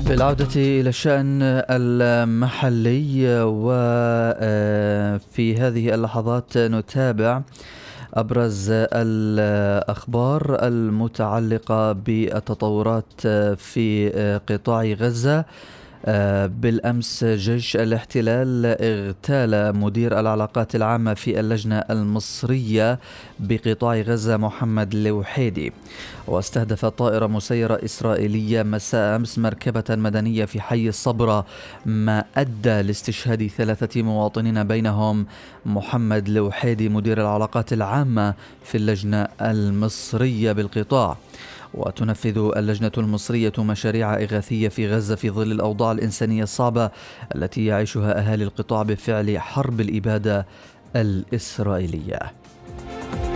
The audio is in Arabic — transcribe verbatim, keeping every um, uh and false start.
بالعودة إلى الشأن المحلي، وفي هذه اللحظات نتابع أبرز الأخبار المتعلقة بالتطورات في قطاع غزة. بالأمس جيش الاحتلال اغتال مدير العلاقات العامة في اللجنة المصرية بقطاع غزة محمد الوحيدي، واستهدف طائرة مسيرة إسرائيلية مساء أمس مركبة مدنية في حي الصبرة، ما أدى لاستشهاد ثلاثة مواطنين بينهم محمد الوحيدي مدير العلاقات العامة في اللجنة المصرية بالقطاع. وتنفذ اللجنة المصرية مشاريع إغاثية في غزة في ظل الأوضاع الإنسانية الصعبة التي يعيشها أهالي القطاع بفعل حرب الإبادة الإسرائيلية.